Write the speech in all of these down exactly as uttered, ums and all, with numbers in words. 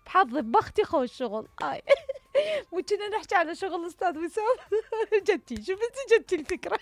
بحظ بختي خوش شغل هاي. مو كنا نحكي على شغل استاذ وسام. جدتي شفتي جدتي الفكره.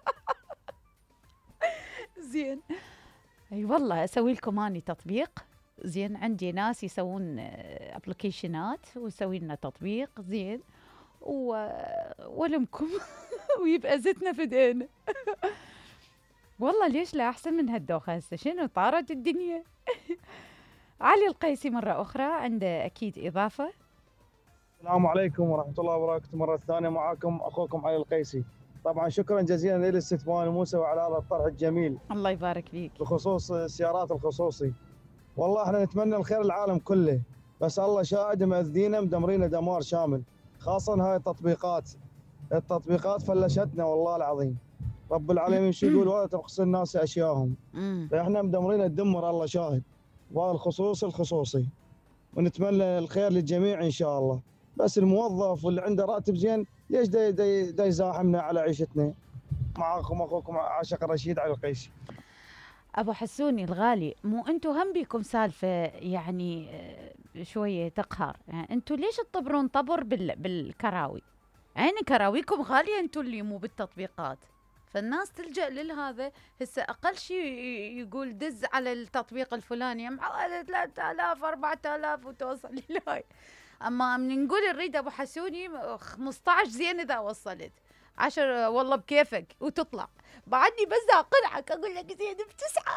زين اي والله اسوي لكم اني تطبيق. زين عندي ناس يسوون ابلكيشنات ويسوي لنا تطبيق زين و... ولمكم. ويبقى زتنا في ايدينا. والله ليش لا احسن من هالدوخه هسه شنو طارت الدنيا. علي القيسي مره اخرى عنده اكيد اضافه. السلام عليكم ورحمه الله وبركاته. مره ثانيه معاكم اخوكم علي القيسي. طبعا شكرا جزيلا للاستثمار موسى وعلى هذا الطرح الجميل الله يبارك فيك بخصوص السيارات الخصوصي. والله احنا نتمنى الخير العالم كله، بس الله شاهد مأذينا مدمرين دمار شامل، خاصة هاي التطبيقات. التطبيقات فلشتنا والله العظيم. رب العالمين شو يقول ولا تبخس الناس اشياءهم. احنا مدمرين الدمر الله شاهد. والخصوصي الخصوصي ونتمنى الخير للجميع ان شاء الله. بس الموظف واللي عنده راتب زين ليش دا, دا, دا يزاحمنا على عيشتنا؟ معاكم اخوكم عاشق الرشيد علي القيسي. ابو حسوني الغالي، مو انتم هم بيكم سالفه يعني شويه تقهر، يعني انتم ليش تطبرون طبر بال بالكراوي؟ يعني كراويكم غاليه انتم اللي مو بالتطبيقات، فالناس تلجأ لهذا. هسه اقل شيء يقول دز على التطبيق الفلاني على ثلاثة آلاف أربعة آلاف وتوصل لهاي. اما من نقول نريد ابو حسوني خمسة عشر زين اذا وصلت عشر والله بكيفك وتطلع بعدني بس اقنعك اقول لك زين بتسعه.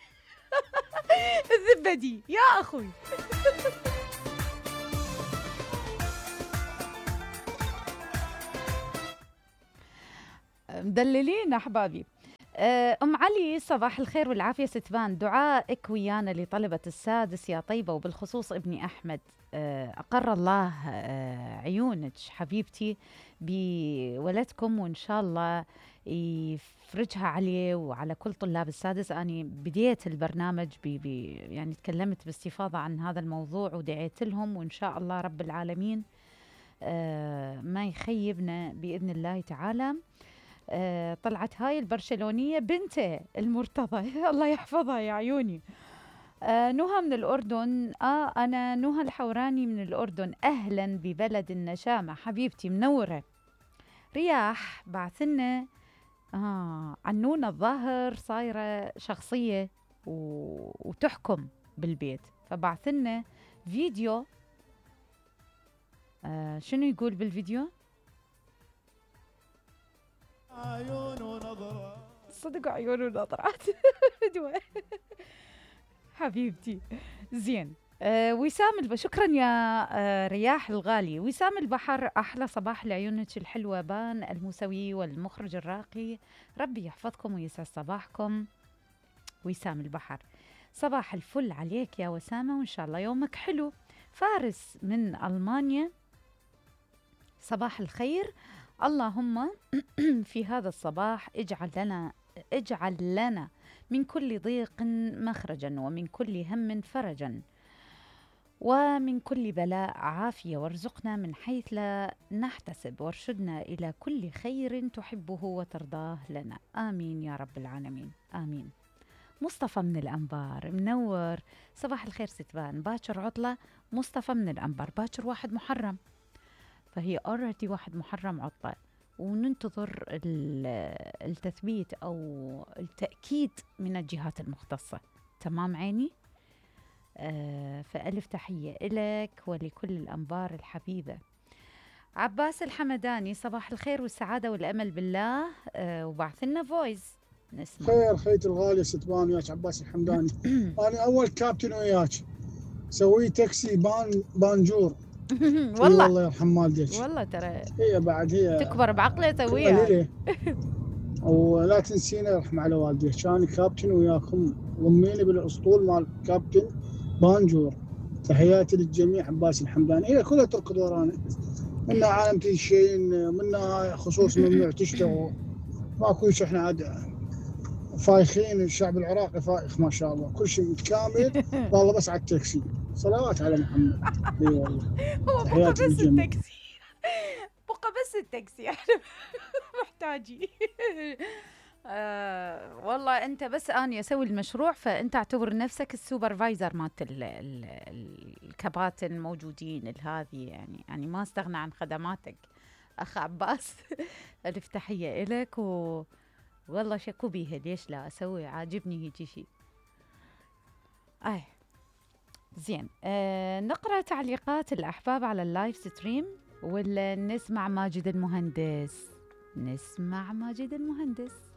الزبدي يا اخوي. مدللين احبابي. ام علي صباح الخير والعافيه ستبان، دعائك ويانا لطلبه السادس يا طيبه وبالخصوص ابني احمد. اقر الله عيونك حبيبتي بولدكم وان شاء الله يفرجها عليه وعلى كل طلاب السادس. اني بديت البرنامج بي بي يعني تكلمت باستفاضه عن هذا الموضوع ودعيت لهم، وان شاء الله رب العالمين ما يخيبنا باذن الله تعالى. آه طلعت هاي البرشلونية بنته المرتضى. الله يحفظها يا عيوني. آه نهى من الأردن. آه أنا نهى الحوراني من الأردن. أهلا ببلد النشامة حبيبتي منورة. رياح بعثنا آه عنونة الظاهر صايرة شخصية و... وتحكم بالبيت، فبعثنا فيديو. آه شنو يقول بالفيديو؟ عيون ونظرات صدق عيون ونظرات. حبيبتي زين. آه وسام الب... شكرا يا آه رياح الغالي. وسام البحر احلى صباح لعيونك الحلوه بان الموسوي والمخرج الراقي، ربي يحفظكم ويسعد صباحكم. وسام البحر صباح الفل عليك يا وسامه وان شاء الله يومك حلو. فارس من المانيا صباح الخير. اللهم في هذا الصباح اجعل لنا اجعل لنا من كل ضيق مخرجا ومن كل هم فرجا ومن كل بلاء عافية، وارزقنا من حيث لا نحتسب، وارشدنا إلى كل خير تحبه وترضاه لنا. آمين يا رب العالمين آمين. مصطفى من الأنبار منور. صباح الخير ستبان. باكر عطلة. مصطفى من الأنبار باكر واحد محرم، فهي اوريدي واحد محرم عطلة، وننتظر التثبيت أو التأكيد من الجهات المختصة. تمام عيني. آه فألف تحية إلك ولكل الأنبار الحبيبة. عباس الحمداني صباح الخير والسعادة والأمل بالله. آه وبعث لنا فويس نسمع. خير خيتي الغالية ستبان وياك عباس الحمداني. أنا أول كابتن وياك سوي تاكسي بان بانجور. والله الله يرحم والديك. والله ترى هي بعد هي تكبر بعقله سويها. ولا تنسينا يرحم على والديك، كان كابتن وياكم ضميني بالاسطول مال كابتن بانجور. تحياتي للجميع. عباس الحمداني. هي كلها تركض ورانا، منا عالم تنشين، منا خصوص ممنوع تشتغل، ماكو شيء. احنا عاد فايخين، الشعب العراقي فايخ ما شاء الله، كل شيء متكامل. والله بس على التاكسي. صلوات على محمد. اي والله. هو بقى بس التاكسي، بقى بس التاكسي احنا محتاجين. آه والله انت بس اني اسوي المشروع، فانت اعتبر نفسك السوبرفايزر مالت ال- ال- ال- الكباتن الموجودين هذه، يعني يعني ما استغنى عن خدماتك اخ عباس. الف تحيه الك، و والله شكو بيها، ليش لا اسوي، عاجبني هيجي شيء. اي زين، آه نقرا تعليقات الاحباب على اللايف ستريم ولا نسمع ماجد المهندس؟ نسمع ماجد المهندس.